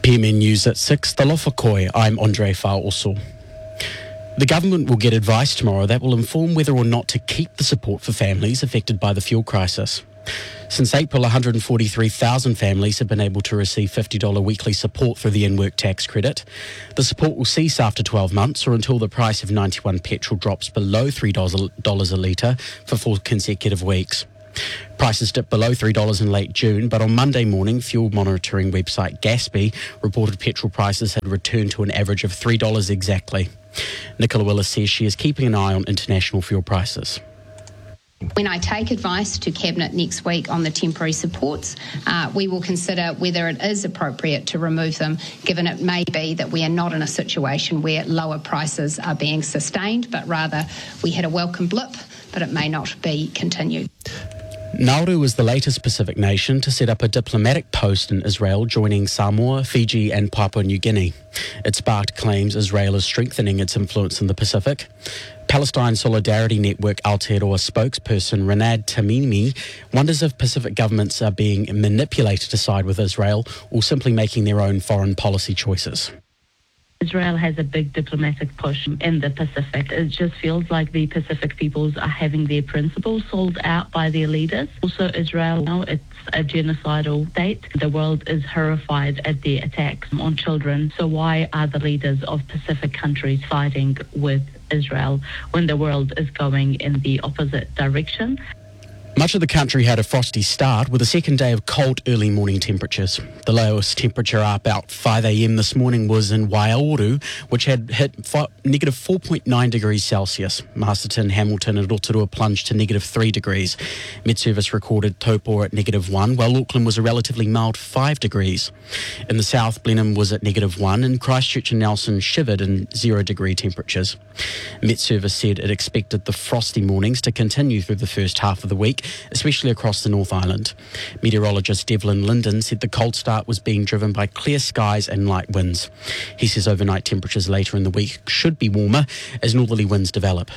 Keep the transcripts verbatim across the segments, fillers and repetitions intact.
P M N News at six, Talofa Koi, I'm Andre Fa'oso. The government will get advice tomorrow that will inform whether or not to keep the support for families affected by the fuel crisis. Since April, one hundred forty-three thousand families have been able to receive fifty dollars weekly support through the in-work tax credit. The support will cease after twelve months or until the price of ninety-one petrol drops below three dollars a litre for four consecutive weeks. Prices dipped below three dollars in late June, but on Monday morning, fuel monitoring website Gaspy reported petrol prices had returned to an average of three dollars exactly. Nicola Willis says she is keeping an eye on international fuel prices. When I take advice to Cabinet next week on the temporary supports, uh, we will consider whether it is appropriate to remove them, given it may be that we are not in a situation where lower prices are being sustained, but rather we had a welcome blip, but it may not be continued. Nauru is the latest Pacific nation to set up a diplomatic post in Israel, joining Samoa, Fiji and Papua New Guinea. It sparked claims Israel is strengthening its influence in the Pacific. Palestine Solidarity Network Aotearoa spokesperson Renad Tamimi wonders if Pacific governments are being manipulated to side with Israel or simply making their own foreign policy choices. Israel has a big diplomatic push in the Pacific. It just feels like the Pacific peoples are having their principles sold out by their leaders. Also, Israel, now it's a genocidal state. The world is horrified at the attacks on children. So why are the leaders of Pacific countries siding with Israel when the world is going in the opposite direction? Much of the country had a frosty start with a second day of cold early morning temperatures. The lowest temperature up about five a.m. this morning was in Waiauru, which had hit fi- negative four point nine degrees Celsius. Masterton, Hamilton and Rotorua plunged to negative three degrees. Met Service recorded Taupo at negative one, while Auckland was a relatively mild five degrees. In the south, Blenheim was at negative one and Christchurch and Nelson shivered in zero degree temperatures. Met Service said it expected the frosty mornings to continue through the first half of the week, especially across the North Island. Meteorologist Devlin Linden said the cold start was being driven by clear skies and light winds. He says overnight temperatures later in the week should be warmer as northerly winds develop.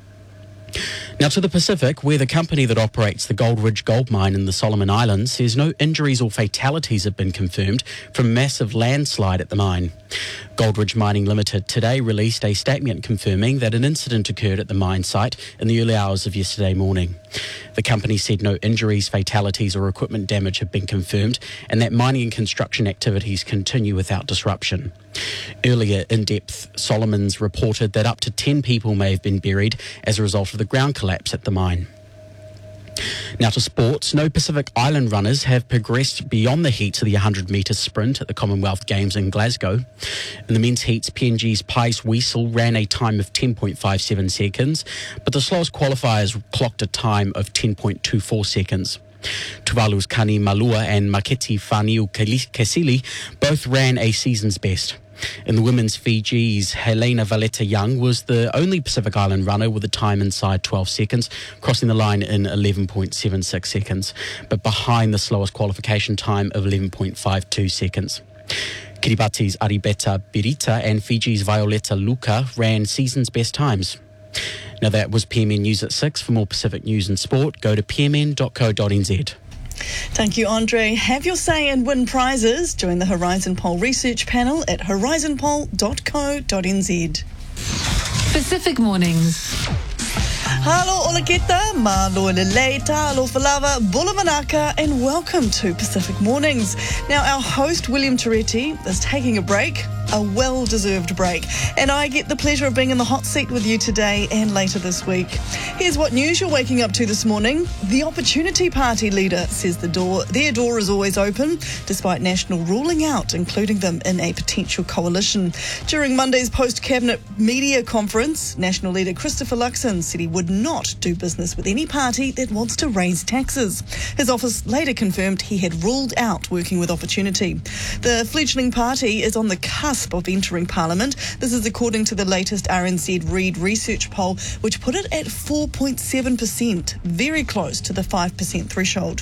Now to the Pacific, where the company that operates the Gold Ridge gold mine in the Solomon Islands says no injuries or fatalities have been confirmed from a massive landslide at the mine. Gold Ridge Mining Limited today released a statement confirming that an incident occurred at the mine site in the early hours of yesterday morning. The company said no injuries, fatalities or equipment damage have been confirmed and that mining and construction activities continue without disruption. Earlier, In-Depth Solomons reported that up to ten people may have been buried as a result of the ground collapse at the mine. Now to sports. No Pacific Island runners have progressed beyond the heats of the one hundred metre sprint at the Commonwealth Games in Glasgow. In the men's heats, P N G's Pies Wiesel ran a time of ten point five seven seconds, but the slowest qualifiers clocked a time of ten point two four seconds. Tuvalu's Kani Malua and Maketi Faniu Kesili both ran a season's best. In the women's, Fiji's Helena Valletta-Young was the only Pacific Island runner with a time inside twelve seconds, crossing the line in eleven point seven six seconds, but behind the slowest qualification time of eleven point five two seconds. Kiribati's Aribeta Birita and Fiji's Violetta Luka ran season's best times. Now that was P M N News at six. For more Pacific news and sport, go to p m n dot co dot n z. Thank you, Andre. Have your say and win prizes. Join the Horizon Poll research panel at horizon poll dot co dot n z. Pacific Mornings. Halo Olaketa, malo lele, talo falava, bula manaka, and welcome to Pacific Mornings. Now, our host, William Toretti, is taking a break, a well-deserved break, and I get the pleasure of being in the hot seat with you today and later this week. Here's what news you're waking up to this morning. The Opportunity Party leader says the door, their door is always open, despite National ruling out including them in a potential coalition. During Monday's post-cabinet media conference, National leader Christopher Luxon said he would not do business with any party that wants to raise taxes. His office later confirmed he had ruled out working with Opportunity. The fledgling party is on the cusp of entering Parliament. This is according to the latest R N Z Reid research poll, which put it at four point seven percent, very close to the five percent threshold.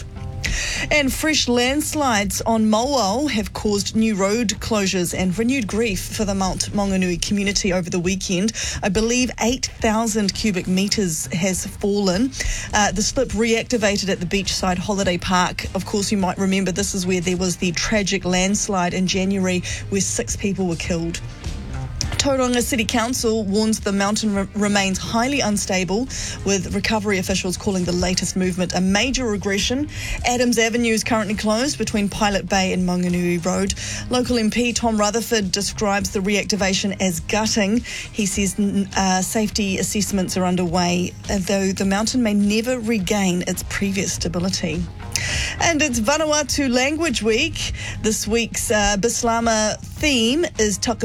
And fresh landslides on Mowal have caused new road closures and renewed grief for the Mount Maunganui community over the weekend. I believe eight thousand cubic metres has fallen. Uh, the slip reactivated at the beachside holiday park. Of course, you might remember this is where there was the tragic landslide in January where six people were killed. Tauranga City Council warns the mountain re- remains highly unstable, with recovery officials calling the latest movement a major regression. Adams Avenue is currently closed between Pilot Bay and Maunganui Road. Local M P Tom Rutherford describes the reactivation as gutting. He says uh, safety assessments are underway, though the mountain may never regain its previous stability. And it's Vanuatu Language Week. This week's uh, Bislama theme is Taka